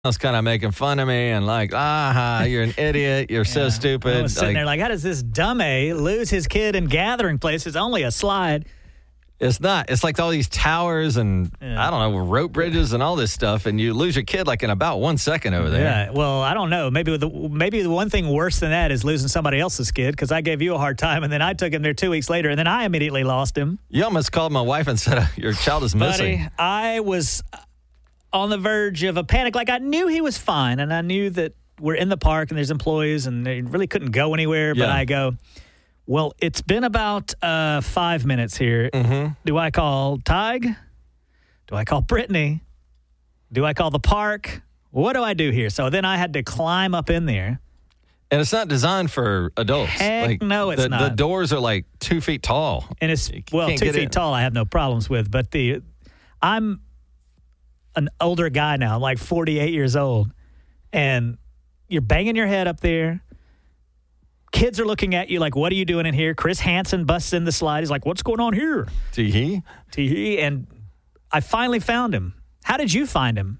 was kind of making fun of me and like, you're an idiot. You're so stupid. I was sitting there like, how does this dummy lose his kid in gathering place? It's only a slide. It's not. It's like all these towers and, I don't know, rope bridges and all this stuff, and you lose your kid like in about 1 second over there. Yeah, well, I don't know. Maybe the one thing worse than that is losing somebody else's kid, because I gave you a hard time, and then I took him there 2 weeks later, and then I immediately lost him. You almost called my wife and said, your child is missing. Buddy, I was on the verge of a panic. Like, I knew he was fine, and I knew that we're in the park, and there's employees, and they really couldn't go anywhere, but I go... Well, it's been about 5 minutes here. Mm-hmm. Do I call Tig? Do I call Brittany? Do I call the park? What do I do here? So then I had to climb up in there. And it's not designed for adults. Heck no, it's not. The doors are like 2 feet tall. And it's, 2 feet tall I have no problems with. But I'm an older guy now. I'm like 48 years old. And you're banging your head up there. Kids are looking at you like, what are you doing in here? Chris Hansen busts in the slide. He's like, what's going on here? Tee-hee. And I finally found him. How did you find him?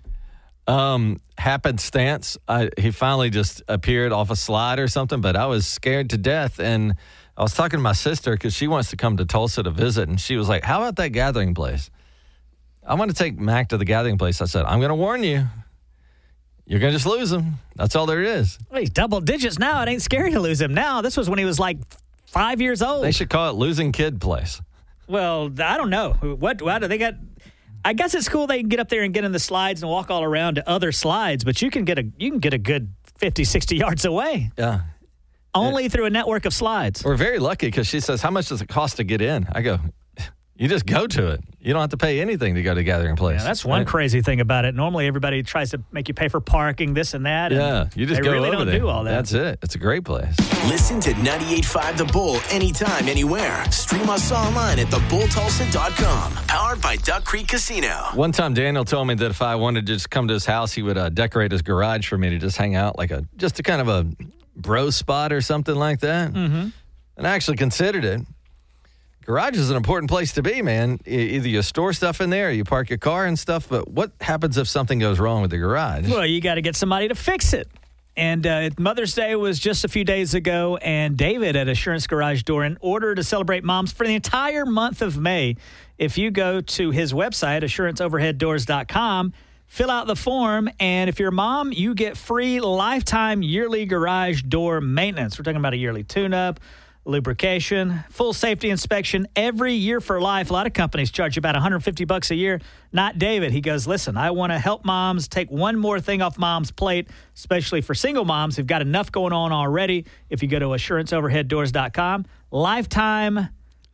Happenstance. He finally just appeared off a slide or something, but I was scared to death. And I was talking to my sister because she wants to come to Tulsa to visit, and she was like, how about that gathering place? I want to take Mac to the gathering place. I said, I'm going to warn you. You're going to just lose him. That's all there is. Well, he's double digits now. It ain't scary to lose him now. This was when he was like 5 years old. They should call it losing kid place. Well, I don't know. What do they got? I guess it's cool they can get up there and get in the slides and walk all around to other slides, but you can get a good 50, 60 yards away. Yeah. Only through a network of slides. We're very lucky because she says, how much does it cost to get in? I go, you just go to it. You don't have to pay anything to go to Gathering Place. Yeah, that's one crazy thing about it. Normally, everybody tries to make you pay for parking, this and that. Yeah, you just go really over don't there. Do all that. That's it. It's a great place. Listen to 98.5 The Bull anytime, anywhere. Stream us online at thebulltulsa.com. Powered by Duck Creek Casino. One time, Daniel told me that if I wanted to just come to his house, he would decorate his garage for me to just hang out, like just a kind of a bro spot or something like that. Mm-hmm. And I actually considered it. Garage is an important place to be, man. Either you store stuff in there or you park your car and stuff, but what happens if something goes wrong with the garage? Well, you got to get somebody to fix it. And Mother's Day was just a few days ago, and David at Assurance Garage Door, in order to celebrate moms for the entire month of May, if you go to his website, assuranceoverheaddoors.com, fill out the form, and if you're a mom, you get free lifetime yearly garage door maintenance. We're talking about a yearly tune-up, lubrication, full safety inspection every year for life. A lot of companies charge you about $150 a year. Not David. He goes, listen, I want to help moms take one more thing off mom's plate, especially for single moms who've got enough going on already. If you go to assuranceoverheaddoors.com, lifetime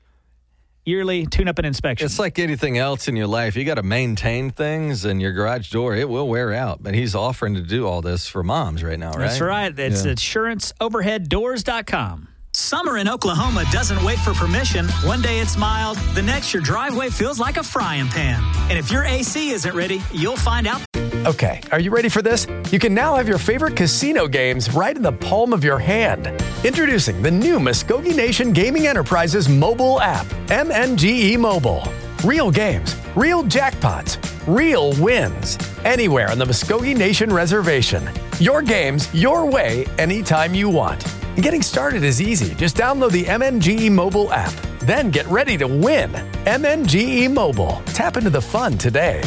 yearly tune-up and inspection. It's like anything else in your life. You got to maintain things, and your garage door, it will wear out. But he's offering to do all this for moms right now, right? That's right. It's assuranceoverheaddoors.com. Summer in Oklahoma doesn't wait for permission. One day it's mild, the next your driveway feels like a frying pan. And if your AC isn't ready, you'll find out. Okay, are you ready for this? You can now have your favorite casino games right in the palm of your hand. Introducing the new Muskogee Nation Gaming Enterprises mobile app, MNGE Mobile. Real games, real jackpots, real wins. Anywhere on the Muskogee Nation Reservation. Your games, your way, anytime you want. And getting started is easy. Just download the MNGE mobile app. Then get ready to win. MNGE Mobile. Tap into the fun today.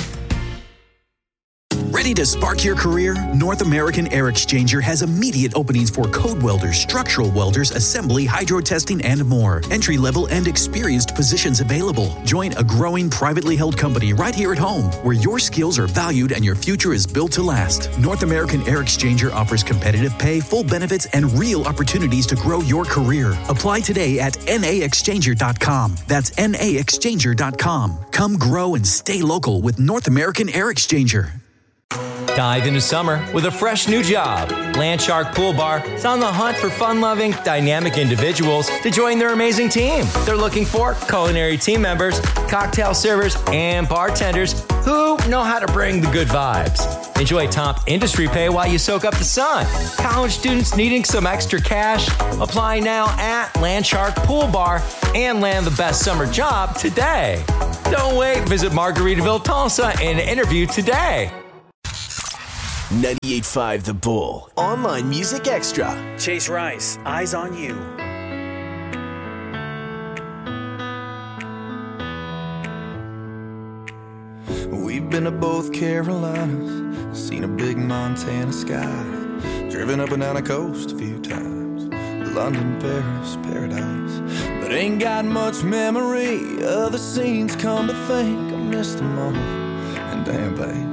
Ready to spark your career? North American Air Exchanger has immediate openings for code welders, structural welders, assembly, hydro testing, and more. Entry-level and experienced positions available. Join a growing privately held company right here at home, where your skills are valued and your future is built to last. North American Air Exchanger offers competitive pay, full benefits, and real opportunities to grow your career. Apply today at naexchanger.com. That's naexchanger.com. Come grow and stay local with North American Air Exchanger. Dive into summer with a fresh new job. Landshark Pool Bar is on the hunt for fun-loving, dynamic individuals to join their amazing team. They're looking for culinary team members, cocktail servers, and bartenders who know how to bring the good vibes. Enjoy top industry pay while you soak up the sun. College students needing some extra cash? Apply now at Landshark Pool Bar and land the best summer job today. Don't wait. Visit Margaritaville, Tulsa and interview today. 98.5 The Bull. Online Music Extra. Chase Rice, Eyes on You. We've been to both Carolinas, seen a big Montana sky, driven up and down the coast a few times, London, Paris, paradise, but ain't got much memory of the scenes. Come to think, I missed them all, and damn babe,